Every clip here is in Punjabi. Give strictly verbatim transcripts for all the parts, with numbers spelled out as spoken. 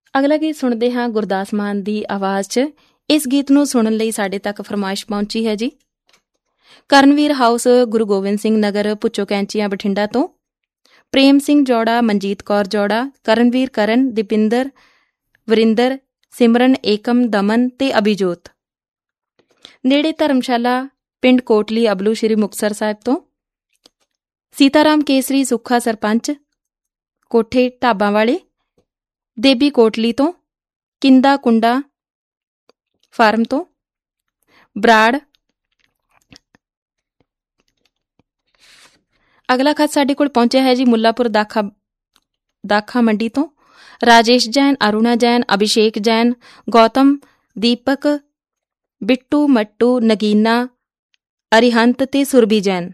ਅਗਲਾ ਗੀਤ ਸੁਣਦੇ ਹਾਂ ਗੁਰਦਾਸ ਮਾਨ ਦੀ ਆਵਾਜ਼ 'ਚ। ਇਸ ਗੀਤ ਨੂੰ ਸੁਣਨ ਲਈ ਸਾਡੇ ਤੱਕ ਫਰਮਾਇਸ਼ ਪਹੁੰਚੀ ਹੈ ਜੀ ਕਰਨਵੀਰ ਹਾਊਸ, ਗੁਰੂ ਗੋਬਿੰਦ ਸਿੰਘ ਨਗਰ, ਭੁੱਚੋ ਕੈਂਚੀਆਂ, ਬਠਿੰਡਾ ਤੋਂ। ਪ੍ਰੇਮ ਸਿੰਘ ਜੌੜਾ, ਮਨਜੀਤ ਕੌਰ ਜੌੜਾ, ਕਰਨਵੀਰ, ਕਰਨ, ਦੀਪਿੰਦਰ, ਵਰਿੰਦਰ, ਸਿਮਰਨ, ਏਕਮ, ਦਮਨ ਤੇ ਅਭਿਜੋਤ। ਨੇੜੇ ਧਰਮਸ਼ਾਲਾ, ਪਿੰਡ ਕੋਟਲੀ ਅਬਲੂ, ਸ਼੍ਰੀ ਮੁਕਤਸਰ ਸਾਹਿਬ ਤੋਂ। ਸੀਤਾਰਾਮ ਕੇਸਰੀ ਸੁੱਖਾ, ਸਰਪੰਚ, ਕੋਠੇ ਢਾਬਾਂ ਵਾਲੇ, ਦੇਬੀ ਕੋਟਲੀ ਤੋਂ। ਕਿੰਦਾ ਕੁੰਡਾ ਫਾਰਮ ਤੋਂ। ਬਰਾੜ। ਅਗਲਾ ਖਤ ਸਾਡੇ ਕੋਲ ਪਹੁੰਚਿਆ ਹੈ ਜੀ ਮੁੱਲਾਪੁਰ ਦਾਖਾ ਦਾਖਾ ਮੰਡੀ ਤੋਂ। ਰਾਜੇਸ਼ ਜੈਨ, ਅਰੁਣਾ ਜੈਨ, ਅਭਿਸ਼ੇਕ ਜੈਨ, ਗੌਤਮ, ਦੀਪਕ, ਬਿੱਟੂ, ਮੱਟੂ, ਨਗੀਨਾ, ਅਰਿਹੰਤ ਤੇ ਸੁਰਭੀ ਜੈਨ।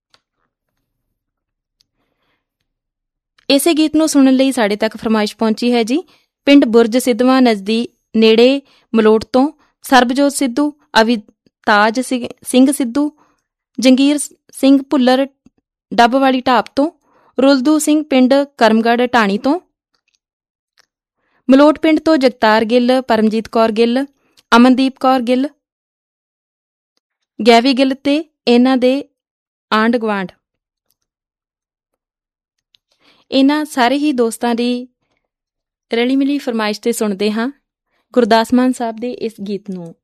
ਇਸੇ ਗੀਤ ਨੂੰ ਸੁਣਨ ਲਈ ਸਾਡੇ ਤੱਕ ਫਰਮਾਇਸ਼ ਪਹੁੰਚੀ ਹੈ ਜੀ ਪਿੰਡ ਬੁਰਜ ਸਿੱਧਵਾਂ ਨਜ਼ਦੀਕ ਨੇੜੇ ਮਲੋਟ ਤੋਂ। ਸਰਬਜੋਤ ਸਿੱਧੂ, ਅਵਿਤਾਜ ਸਿੰਘ ਸਿੱਧੂ, ਜੰਗੀਰ ਸਿੰਘ ਭੁੱਲਰ, ਡੱਬ ਵਾਲੀ ਢਾਬ ਤੋਂ। ਰੁਲਦੂ ਸਿੰਘ, ਪਿੰਡ ਕਰਮਗੜ੍ਹ ਢਾਣੀ ਤੋਂ। ਮਲੋਟ ਪਿੰਡ ਤੋਂ ਜਗਤਾਰ ਗਿੱਲ, ਪਰਮਜੀਤ ਕੌਰ ਗਿੱਲ, ਅਮਨਦੀਪ ਕੌਰ ਗਿੱਲ, ਗੈਵੀ ਗਿੱਲ ਤੇ ਇਹਨਾਂ ਦੇ ਆਂਢ ਗੁਆਂਢ। ਇਹਨਾਂ ਸਾਰੇ ਹੀ ਦੋਸਤਾਂ ਦੀ ਰਲੀ ਮਿਲੀ ਫਰਮਾਇਸ਼ ਤੇ ਸੁਣਦੇ ਹਾਂ ਗੁਰਦਾਸ ਮਾਨ ਸਾਹਿਬ ਦੇ ਇਸ ਗੀਤ ਨੂੰ।